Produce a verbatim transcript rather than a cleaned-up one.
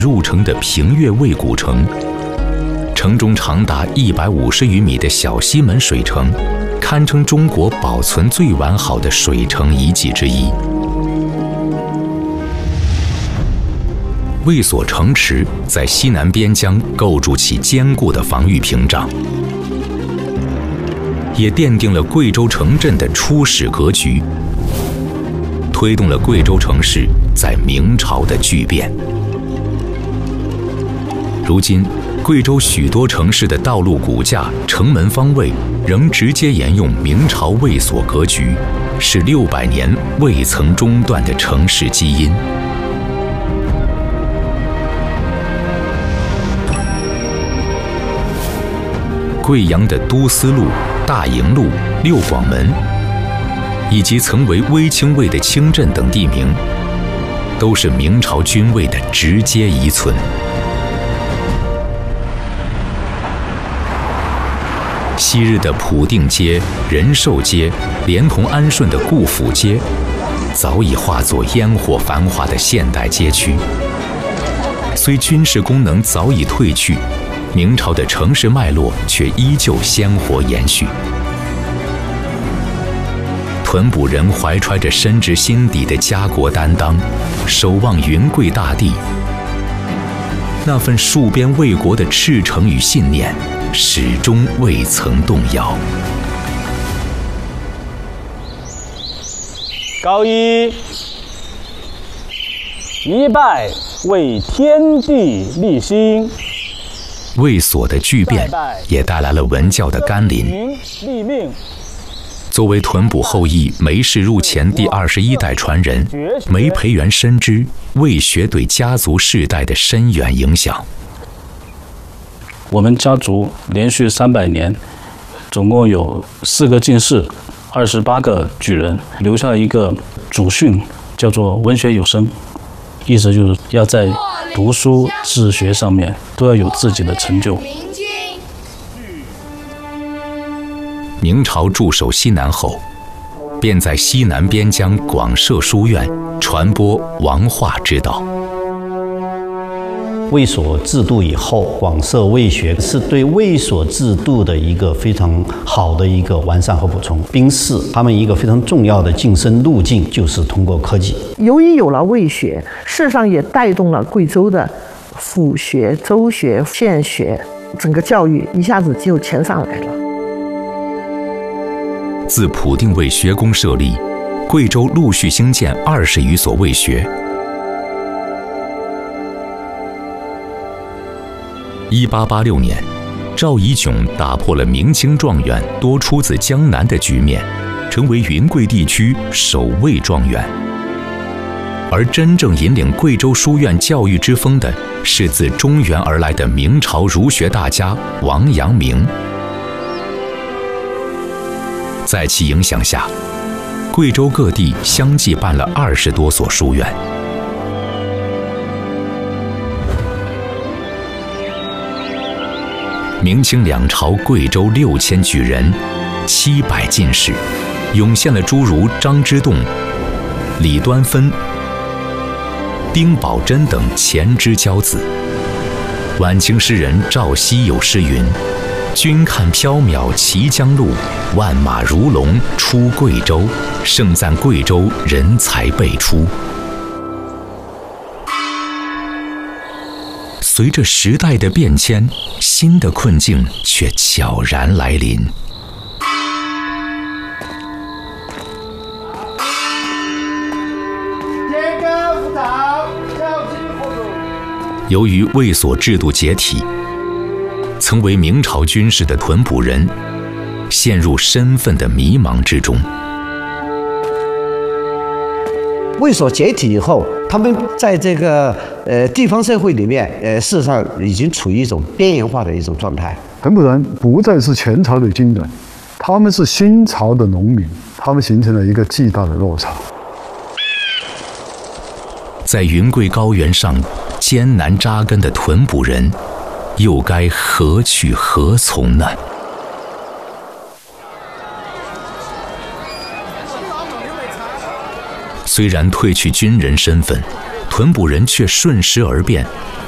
入城的平越魏古城，城中长达一百五十余米的小西门水城，堪称中国保存最完好的水城遗迹之一。卫所城池在西南边疆构筑起坚固的防御屏障，也奠定了贵州城镇的初始格局，推动了贵州城市在明朝的巨变。如今，贵州许多城市的道路骨架、城门方位仍直接沿用明朝卫所格局，是六百年未曾中断的城市基因。贵阳的都司路、大营路、六广门，以及曾为威清卫的清镇等地名，都是明朝军卫的直接遗存。昔日的普定街、仁寿街，连同安顺的顾府街，早已化作烟火繁华的现代街区。虽军事功能早已褪去，明朝的城市脉络却依旧鲜活延续。屯埔人怀揣着深植心底的家国担当，守望云贵大地，那份戍边卫国的赤诚与信念，始终未曾动摇。 高一，一拜为天地立心。 卫所的巨变也带来了文教的甘霖。作为屯埔后裔梅氏入前第二十一代传人，梅培元深知卫学对家族世代的深远影响。 我们家族连续三百年，总共有四个进士，二十八个举人，留下一个祖训，叫做文学有声，意思就是要在读书治学上面都要有自己的成就。 明朝驻守西南后，便在西南边疆广设书院，传播王化之道。 卫所制度以后，广设卫学是对卫所制度的一个非常好的一个完善和补充。兵士他们一个非常重要的晋升路径就是通过科技。 由于有了卫学，事实上也带动了贵州的府学、州学、县学，整个教育一下子就前上来了。 自普定卫学宫设立，贵州陆续兴建二十余所卫学。一八八六年，赵以炯打破了明清状元多出自江南的局面，成为云贵地区首位状元。而真正引领贵州书院教育之风的，是自中原而来的明朝儒学大家王阳明。在其影响下，贵州各地相继办了二十多所书院。明清两朝贵州六千举人，七百进士，涌现了诸如张之洞、李端芬、丁宝桢等前之骄子。晚清诗人赵熙有诗云：“君看缥缈齐江路，万马如龙出贵州。盛赞贵州人才辈出。”随着时代的变迁，新的困境却悄然来临。由于卫所制度解体，曾为明朝军事的屯埔人陷入身份的迷茫之中。 卫所解体以后，他们在这个呃地方社会里面，呃事实上已经处于一种边缘化的一种状态。 屯埔人不再是前朝的军人，他们是新朝的农民，他们形成了一个巨大的落差。 在云贵高原上艰难扎根的屯埔人，又该何去何从呢？虽然褪去军人身份，屯埔人却顺势而变，